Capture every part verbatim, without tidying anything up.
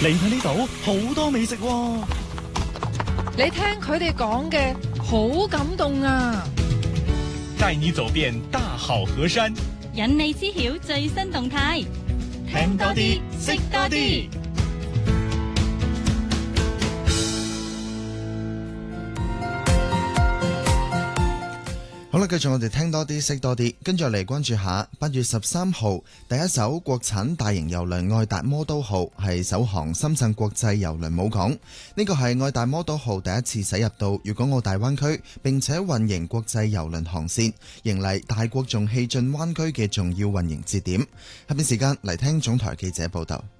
嚟睇呢度好多美食喎。 你聽佢哋講嘅好感動啊！ 帶你走遍大好河山， 引你知曉最新動態， 聽多啲，識多啲。 好啦，繼續我哋聽多啲，識多啲，跟住嚟關注下八月十三號第一艘國產大型郵輪愛達魔都號係首航深圳國際郵輪母港。呢個係愛達魔都號第一次駛入到粵港澳大灣區，並且運營國際郵輪航線，迎嚟大國重器進灣區嘅重要運營節點。下邊時間嚟聽總台記者報道。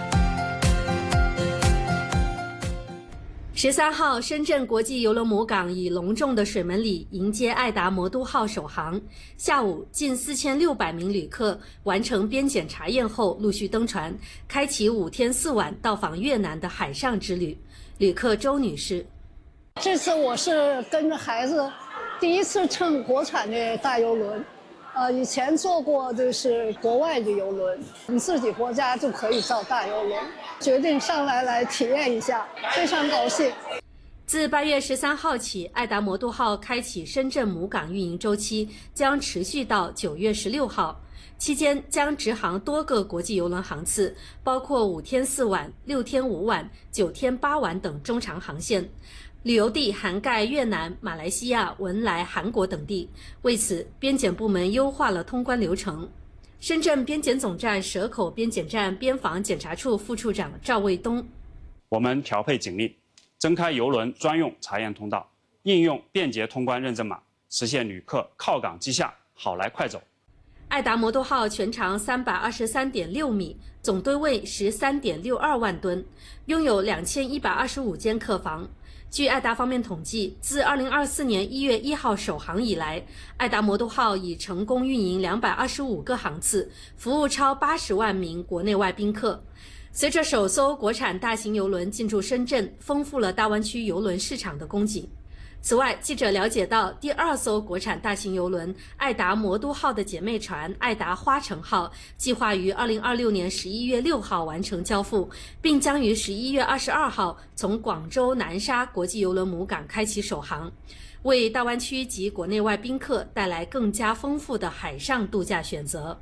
十三號，深圳國際郵輪母港以隆重的水門禮迎接愛達魔都號首航。下午，近四千六百名旅客完成邊檢查驗後，陸續登船，開啟五天四晚到訪越南的海上之旅。旅客周女士： 這次我是跟着孩子第一次乘國產的大郵輪，呃，以前坐過就是國外的郵輪，你自己國家就可以造大郵輪。決定上來來體驗一下，非常高興。 自八月十三號起，愛達魔都號開啟深圳母港運營週期，將持續到九月十六號。期間將直航多個國際郵輪航次，包括五天四晚、六天五晚、九天八晚等中長航線。旅遊地涵蓋越南、馬來西亞、文萊、韓國等地。為此，邊檢部門優化了通關流程。深圳邊檢總站蛇口邊檢站邊防檢查處副處長趙衛東： 我們調配警力，增開郵輪專用查驗通道，應用便捷通關認證碼，實現旅客靠港即下，好來快走。 愛達魔都號全長三百二十三點六米，總噸位十三點六二萬噸，擁有兩千一百二十五間客房。據愛達方面統計，自二零二四年一月一號首航以來，愛達魔都號已成功運營兩百二十五個航次，服務超八十萬名國內外賓客。隨着首艘國產大型郵輪進駐深圳，豐富了大灣區郵輪市場的供給。此外，記者了解到，第二艘國產大型郵輪愛達魔都號的姐妹船愛達花城號計劃於二零二六年十一月六號完成交付，並將於十一月二十二號從廣州南沙國際郵輪母港開啟首航，為大灣區及國內外賓客帶來更加豐富的海上度假選擇。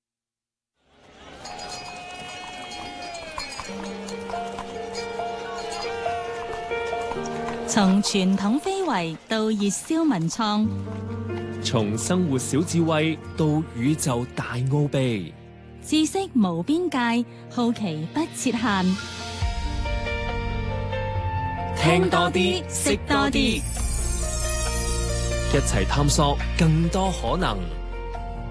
從傳統非遺到熱銷文創， 從生活小智慧到宇宙大奧秘， 知識無邊界，好奇不設限。 聽多啲，識多啲，一齊探索更多可能。